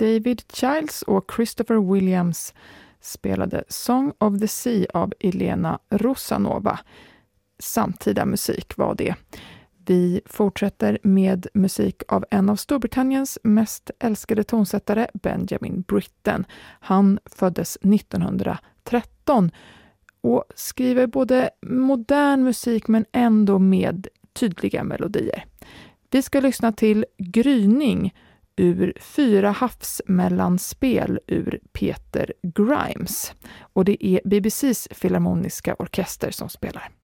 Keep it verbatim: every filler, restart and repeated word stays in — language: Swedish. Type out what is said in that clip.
David Childs och Christopher Williams spelade Song of the Sea av Elena Rosanova. Samtida musik var det. Vi fortsätter med musik av en av Storbritanniens mest älskade tonsättare, Benjamin Britten. Han föddes nittonhundratretton och skriver både modern musik men ändå med tydliga melodier. Vi ska lyssna till Gryning ur Fyra havsmellanspel ur Peter Grimes. Och det är B B C:s filharmoniska orkester som spelar.